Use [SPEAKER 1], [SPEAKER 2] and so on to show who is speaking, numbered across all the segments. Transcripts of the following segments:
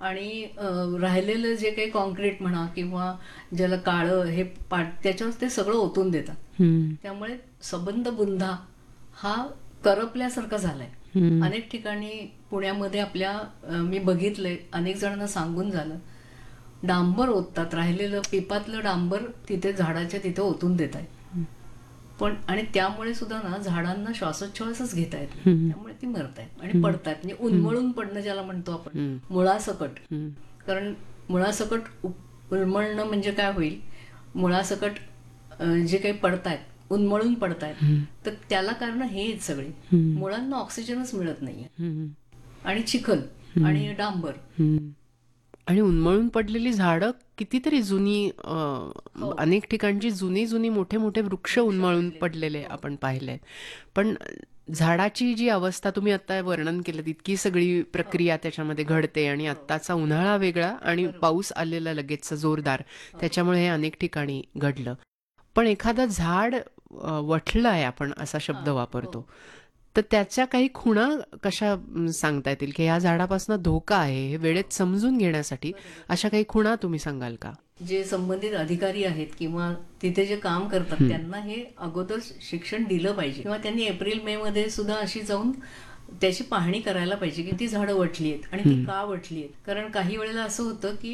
[SPEAKER 1] आणि राहिलेलं जे काही कॉन्क्रीट म्हणा किंवा ज्याला काळं हे त्याच्यावर ते सगळं ओतून देतात. त्यामुळे सबंध बुंधा हा करपल्यासारखा झालाय. अनेक ठिकाणी पुण्यामध्ये आपल्या मी बघितलंय, अनेक जणांना सांगून झालं, डांबर ओततात, राहिलेलं पिपातलं डांबर तिथे झाडाच्या तिथे ओतून देत आहेत. पण आणि त्यामुळे सुद्धा ना झाडांना श्वासोच्छवासच घेता येत, त्यामुळे ती मरतायत आणि पडतायत. म्हणजे उन्मळून पडणं ज्याला म्हणतो आपण, मुळासकट. कारण मुळासकट उन्मळणं म्हणजे काय होईल, मुळासकट जे काही पडतायत उन्मळून पडतायत, तर त्याला कारण हेच सगळे, मुळांना ऑक्सिजनच मिळत नाहीये आणि चिखल आणि डांबर.
[SPEAKER 2] आणि उन्मळून पडलेली झाडं कितीतरी जुनी, अनेक ठिकाणची जुनी जुनी मोठे मोठे वृक्ष उन्मळून पडलेले आपण पाहिले. पण झाडाची जी अवस्था तुम्ही आता वर्णन केलं, इतकी सगळी प्रक्रिया त्याच्यामध्ये घडते आणि आत्ताचा उन्हाळा वेगळा आणि पाऊस आलेला लगेच जोरदार, त्याच्यामुळे हे अनेक ठिकाणी घडलं. पण एखादं झाड वठलं आहे, आपण असा शब्द वापरतो, तर त्याच्या काही खुणा कशा सांगता येतील की ह्या झाडापासून धोका आहे हे वेळेत समजून घेण्यासाठी अशा काही खुणा तुम्ही सांगाल का?
[SPEAKER 1] जे संबंधित अधिकारी आहेत किंवा तिथे जे काम करतात त्यांना हे अगोदर शिक्षण दिलं पाहिजे, किंवा त्यांनी एप्रिल मे मध्ये सुद्धा अशी जाऊन त्याची पाहणी करायला पाहिजे की ती झाडं वठली आहेत आणि ती का वठली आहेत. कारण काही वेळेला असं होतं की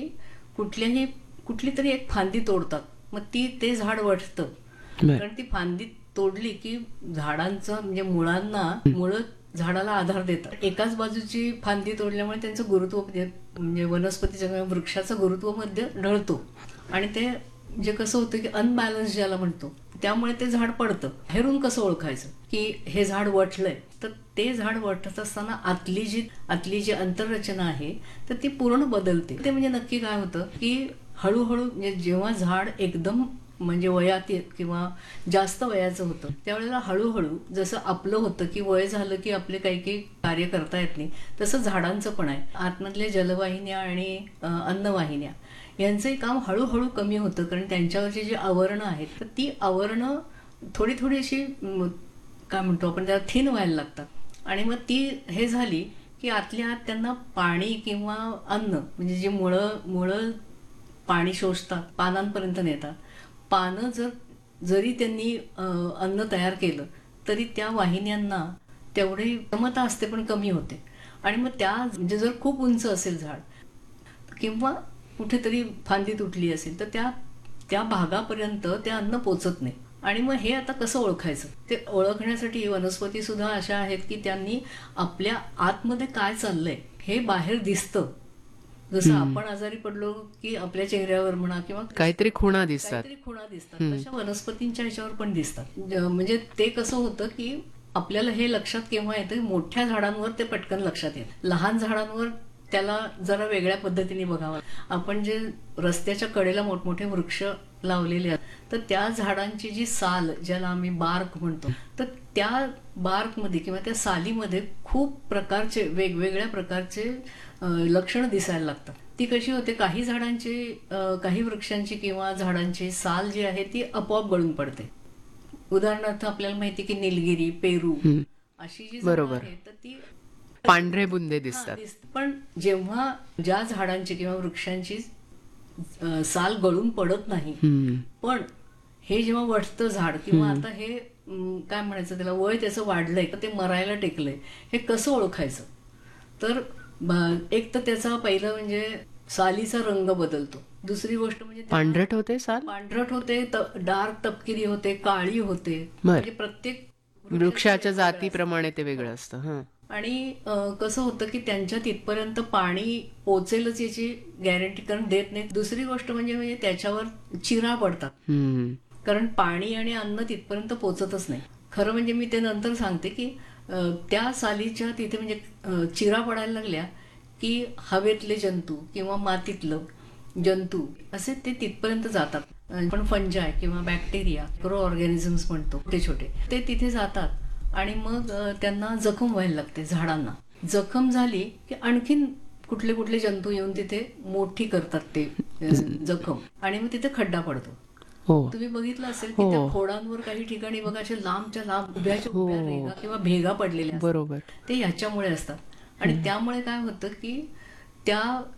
[SPEAKER 1] कुठली तरी एक फांदी तोडतात, मग ते झाड वठतं. कारण ती फांदी तोडली की झाडांचं म्हणजे मुळं झाडाला आधार देतात. एकाच बाजूची फांदी तोडल्यामुळे त्यांचं गुरुत्व म्हणजे वनस्पतीच्या वृक्षाचं गुरुत्व मध्ये ढळतो आणि ते जे कसं होतं की अनबॅलन्स ज्याला म्हणतो, त्यामुळे ते झाड पडतं. बाहेरून कसं ओळखायचं की हे झाड वठलंय, तर ते झाड वठत असताना आतली जी अंतररचना आहे तर ती पूर्ण बदलते. ते म्हणजे नक्की काय होतं की हळूहळू म्हणजे जेव्हा झाड एकदम म्हणजे वयात किंवा जास्त वयाचं होतं, त्यावेळेला हळूहळू जसं आपलं होतं की वय झालं की आपले काही कार्य करता येत नाही, तसं झाडांचं पण आहे. आतमधल्या जलवाहिन्या आणि अन्नवाहिन्या यांचंही काम हळूहळू कमी होतं, कारण त्यांच्यावरची जी आवरणं आहेत तर ती आवरणं थोडी अशी काय म्हणतो आपण त्याला थिन व्हायला लागतात. आणि मग ती हे झाली की आतल्या आत त्यांना पाणी किंवा अन्न म्हणजे जे मुळं पाणी शोषतात, पानांपर्यंत नेतात. पानं जरी त्यांनी अन्न तयार केलं तरी त्या वाहिन्यांना तेवढी क्षमता असते पण कमी होते. आणि मग म्हणजे जर खूप उंच असेल झाड किंवा कुठेतरी फांदी तुटली असेल तर त्या भागापर्यंत ते अन्न पोचत नाही. आणि मग हे आता कसं ओळखायचं, ते ओळखण्यासाठी वनस्पती सुद्धा अशा आहेत की त्यांनी आपल्या आतमध्ये काय चाललंय हे बाहेर दिसतं. जसं आपण आजारी पडलो की आपल्या चेहऱ्यावर म्हणा किंवा
[SPEAKER 2] काहीतरी खुणा दिसतात,
[SPEAKER 1] तशा वनस्पतींच्या ह्याच्यावर पण दिसतात. म्हणजे ते कसं होतं की आपल्याला हे लक्षात केव्हा येतं, मोठ्या झाडांवर ते पटकन लक्षात येतं, लहान झाडांवर त्याला जरा वेगळ्या पद्धतीने बघावं. आपण जे रस्त्याच्या कडेला मोठमोठे वृक्ष लावलेले आहेत तर त्या झाडांची जी साल ज्याला आम्ही बार्क म्हणतो, तर त्या बार्कमध्ये किंवा त्या सालीमध्ये खूप प्रकारचे वेगवेगळ्या प्रकारचे लक्षणं दिसायला लागतात. ती कशी होते, काही वृक्षांची किंवा झाडांची साल जी आहे ती आपोआप गळून पडते. उदाहरणार्थ आपल्याला माहिती की निलगिरी, पेरू अशी जी झाडं आहेत तर ती
[SPEAKER 2] पांढरे बुंदे दिसतात.
[SPEAKER 1] पण जेव्हा ज्या झाडांची किंवा वृक्षांची साल गळून पडत नाही, पण हे जेव्हा वठतं झाड किंवा आता हे काय म्हणायचं त्याला, वय त्याचं वाढलंय तर ते मरायला टेकलंय, हे कसं ओळखायचं. तर एक तर त्याचा पहिलं म्हणजे सालीचा रंग बदलतो. दुसरी गोष्ट म्हणजे
[SPEAKER 2] पांढरट होते,
[SPEAKER 1] पांढरट होते, डार्क तपकिरी होते, काळी होते. म्हणजे प्रत्येक
[SPEAKER 2] वृक्षाच्या जातीप्रमाणे ते वेगळं असतं.
[SPEAKER 1] आणि कसं होतं की त्यांच्या तिथपर्यंत पाणी पोचेलच याची गॅरंटी कारण देत नाही. दुसरी गोष्ट म्हणजे त्याच्यावर चिरा पडतात, कारण पाणी आणि अन्न तिथपर्यंत पोचतच नाही. खरं म्हणजे मी ते नंतर सांगते की त्या सालीच्या तिथे म्हणजे चिरा पडायला लागल्या की हवेतले जंतू किंवा मातीतलं जंतू असे ते तिथपर्यंत जातात. पण फंजाय किंवा बॅक्टेरिया, मायक्रो ऑर्गॅनिझम्स म्हणतो, छोटे छोटे, ते तिथे जातात आणि मग त्यांना जखम व्हायला लागते. झाडांना जखम झाली की आणखीन कुठले जंतू येऊन तिथे मोठी करतात ते जखम आणि मग तिथे खड्डा पडतो. तुम्ही बघितलं असेल की त्या खोडांवर काही ठिकाणी बघा असे लांबच्या लांब उभ्या रेगा किंवा भेगा पडलेल्या असतात, ते ह्याच्यामुळे असतात. आणि त्यामुळे काय होतं की त्या